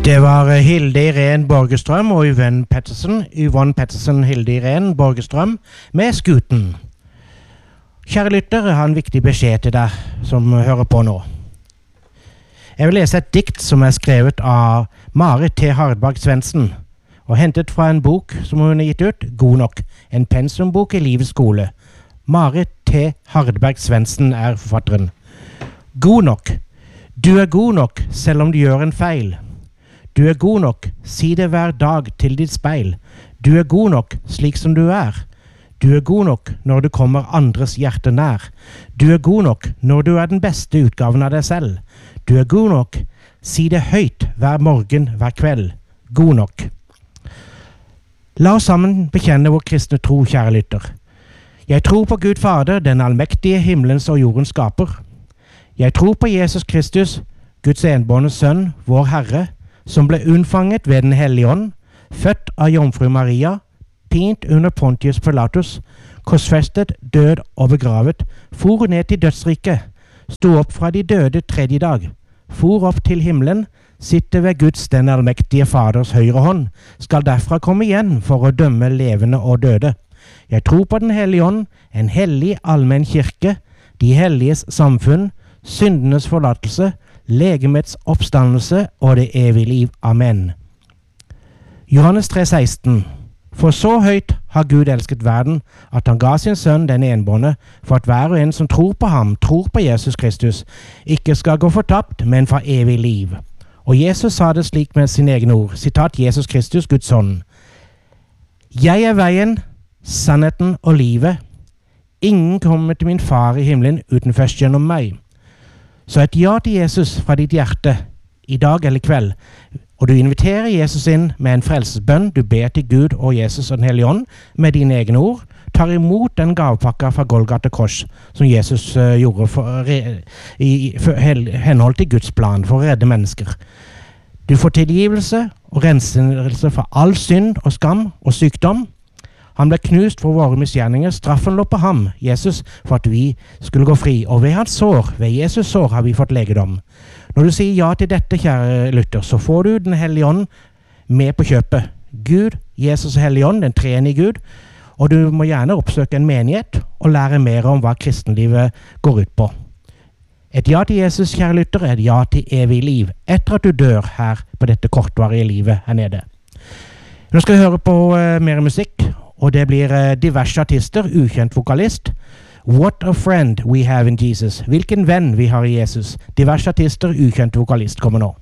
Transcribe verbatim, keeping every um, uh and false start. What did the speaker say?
Det var Hilde Irene Borgestrøm og Yvonne Pettersen, Yvonne Pettersen, Hilde Irene Borgestrøm med Skuten. Kjære lytter, jeg har en viktig beskjed til deg som hører på nå. Jeg vil lese et dikt som er skrevet av Marit T. Hardberg Svendsen og hentet fra en bok som hun har gitt ut, God nok, en pensumbok i livets skole. Marit T. Hardberg Svendsen er forfatteren. God nok. Du er god nok selv om du gjør en feil. Du er god nok, si det hver dag til ditt speil. Du er god nok slik som du er. Du er god nok når du kommer andres hjerte nær. Du er god nok når du er den beste utgaven av deg selv. Du er god nok, si det høyt hver morgen, hver kveld. God nok. La oss sammen bekjenne vår kristne tro, kjære lytter. Jeg tror på Gud Fader, den allmektige himmelens og jordens skaper. Jeg tror på Jesus Kristus, Guds enbårne sønn, vår Herre, som ble unnfanget ved den hellige ånd, født av jomfru Maria, pint under Pontius Pilatus, korsfestet, død og begravet, for ned til dødsriket, stod opp fra de døde tredje dag, for opp til himmelen, sitter ved Guds den allmektige Faders høyre hånd, skal derfra komme igjen for å dømme levende og døde. Jeg tror på den hellige ånd, en hellig allmenn kirke, de helliges samfunn, syndenes forlatelse, legemets oppstandelse og det evige liv. Amen. Johannes tre seksten. For så høyt har Gud elsket verden, at han ga sin sønn den enbårne, for at hver og en som tror på ham, tror på Jesus Kristus, ikke skal gå fortapt, men fra evig liv. Og Jesus sa det slik med sine egne ord, sitat Jesus Kristus, Guds sønn. Jeg er veien, sannheten og livet. Ingen kommer til min far i himmelen uten først gjennom meg. Så et ja til Jesus fra ditt hjerte, i dag eller kveld, og du inviterer Jesus inn med en frelsesbønn, du ber til Gud og Jesus og den hellige ånd med dine egne ord, tar imot den gavepakka fra Golgata Kors som Jesus uh, gjorde for, re, i for, henhold til Guds plan for å redde mennesker. Du får tilgivelse og renselse for all synd og skam og sykdom. Han ble knust for våre misgjerninger, straffen lå på ham, Jesus, for at vi skulle gå fri, og ved hans sår, ved Jesus sår, har vi fått legedom. Når du sier ja til dette, kjære lytter, så får du den hellige ånd med på kjøpet. Gud, Jesus og hellige ånd, den treenige Gud, og du må gjerne oppsøke en menighet og lære mer om hva kristenlivet går ut på. Et ja til Jesus, kjære lytter, er et ja til evig liv, etter at du dør her på dette kortvarige livet her nede. Nå skal vi høre på uh, mer musikk, og det blir uh, diverse artister, ukjent vokalist. What a friend we have in Jesus. Hvilken venn vi har i Jesus. Diverse artister, ukjent vokalist kommer nå.